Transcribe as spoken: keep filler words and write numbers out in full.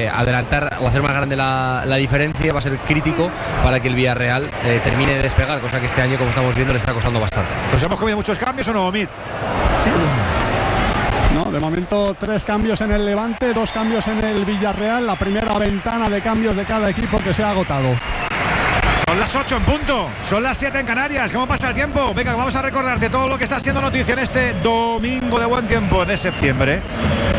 eh, adelantar o hacer más grande la, la diferencia va a ser crítico para que el Villarreal eh, termine de despegar, cosa que este año, como estamos viendo, le está costando bastante. ¿Nos hemos comido muchos cambios o no, Omid? No, de momento tres cambios en el Levante, dos cambios en el Villarreal, la primera ventana de cambios de cada equipo que se ha agotado. Son las ocho en punto, son las siete en Canarias. ¿Cómo pasa el tiempo? Venga, vamos a recordarte todo lo que está siendo noticia en este domingo de buen tiempo de septiembre.